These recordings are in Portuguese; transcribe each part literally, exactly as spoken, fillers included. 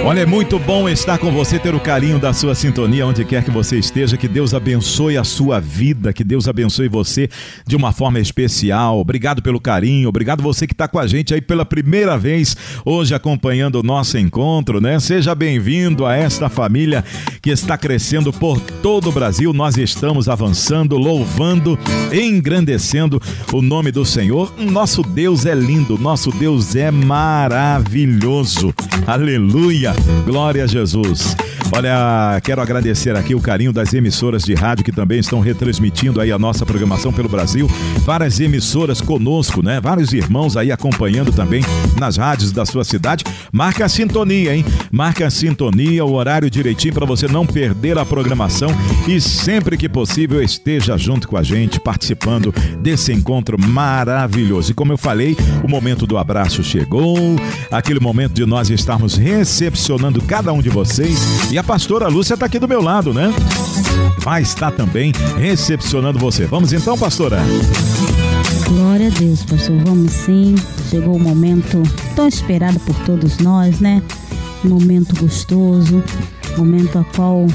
Olha, é muito bom estar com você, ter o carinho da sua sintonia, onde quer que você esteja. Que Deus abençoe a sua vida, que Deus abençoe você de uma forma especial. Obrigado pelo carinho, obrigado você que está com a gente aí pela primeira vez hoje acompanhando o nosso encontro, né? Seja bem-vindo a esta família que está crescendo por todo o Brasil. Nós estamos avançando, louvando, engrandecendo o nome do Senhor. Nosso Deus é lindo, nosso Deus é maravilhoso. Aleluia! Glória a Jesus. Olha, quero agradecer aqui o carinho das emissoras de rádio que também estão retransmitindo aí a nossa programação pelo Brasil. Várias emissoras conosco, né? Vários irmãos aí acompanhando também nas rádios da sua cidade. Marca a sintonia, hein? Marca a sintonia, o horário direitinho para você não perder a programação e sempre que possível esteja junto com a gente, participando desse encontro maravilhoso. E como eu falei, o momento do abraço chegou, aquele momento de nós estarmos recepcionando cada um de vocês. E a pastora Lúcia está aqui do meu lado, né? Vai estar também recepcionando você. Vamos então, pastora? Glória a Deus, pastor. Vamos sim. Chegou o momento tão esperado por todos nós, né? Um momento gostoso, momento a qual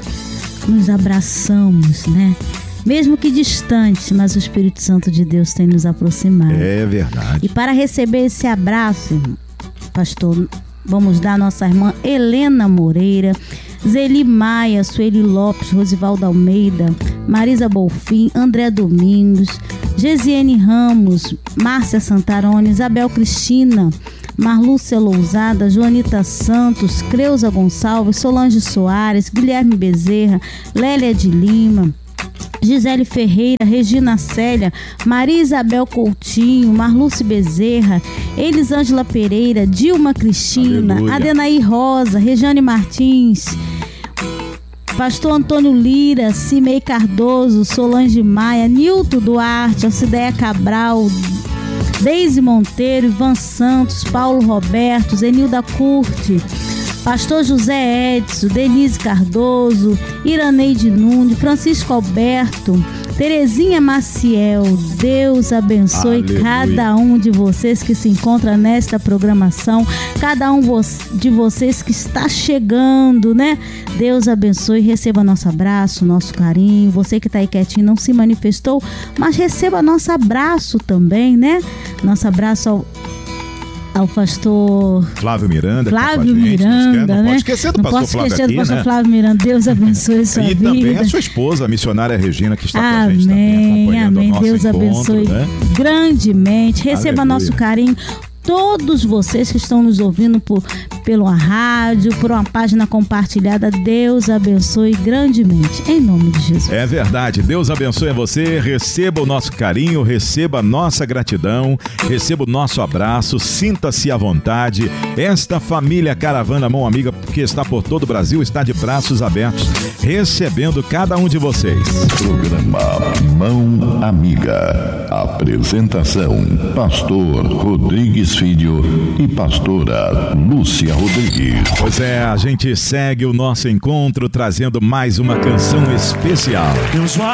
nos abraçamos, né? Mesmo que distante, mas o Espírito Santo de Deus tem nos aproximado. É verdade. E para receber esse abraço, pastor, vamos dar a nossa irmã Helena Moreira, Zeli Maia, Sueli Lopes, Rosivaldo Almeida, Marisa Bolfin, André Domingos, Gesiene Ramos, Márcia Santarone, Isabel Cristina, Marlúcia Lousada, Joanita Santos, Creuza Gonçalves, Solange Soares, Guilherme Bezerra, Lélia de Lima, Gisele Ferreira, Regina Célia, Maria Isabel Coutinho, Marluce Bezerra, Elisângela Pereira, Dilma Cristina, Aleluia. Adenaí Rosa, Regiane Martins, Pastor Antônio Lira, Cimei Cardoso, Solange Maia, Nilton Duarte, Alcideia Cabral, Deise Monteiro, Ivan Santos, Paulo Roberto, Zenilda Curti, Pastor José Edson, Denise Cardoso, Iraneide Nunes, Francisco Alberto, Terezinha Maciel. Deus abençoe Aleluia. Cada um de vocês que se encontra nesta programação, cada um de vocês que está chegando, né? Deus abençoe, receba nosso abraço, nosso carinho. Você que está aí quietinho não se manifestou, mas receba nosso abraço também, né? Nosso abraço ao ao pastor Flávio Miranda. Flávio Miranda, não, né? Pode esquecer do não pastor posso Flávio esquecer aqui, do pastor né? Flávio Miranda. Deus abençoe sua e vida. E também a sua esposa, a missionária Regina, que está amém, com a gente também, acompanhando amém. o nosso Deus encontro, abençoe né? grandemente. Receba Aleluia. Nosso carinho. Todos vocês que estão nos ouvindo por, pela rádio, por uma página compartilhada, Deus abençoe grandemente, em nome de Jesus. É verdade, Deus abençoe a você, receba o nosso carinho, receba a nossa gratidão, receba o nosso abraço, sinta-se à vontade. Esta família Caravana Mão Amiga, que está por todo o Brasil, está de braços abertos, recebendo cada um de vocês. Programa Mão Amiga. Apresentação, Pastor Rodrigues Filho e pastora Lúcia Rodrigues. Pois é, a gente segue o nosso encontro trazendo mais uma canção especial.